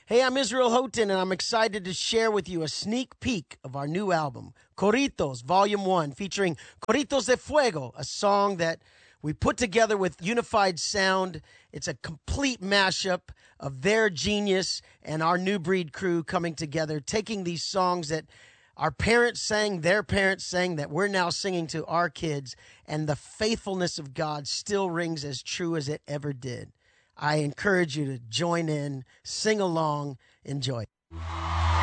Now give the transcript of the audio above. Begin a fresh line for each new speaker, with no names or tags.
Hey, I'm Israel Houghton, and I'm excited to share with you a sneak peek of our new album, Corritos, Volume 1, featuring Corritos de Fuego, a song that we put together with Unified Sound. It's a complete mashup of their genius and our New Breed crew coming together, taking these songs that our parents sang, their parents sang, that we're now singing to our kids, and the faithfulness of God still rings as true as it ever did. I encourage you to join in, sing along, enjoy.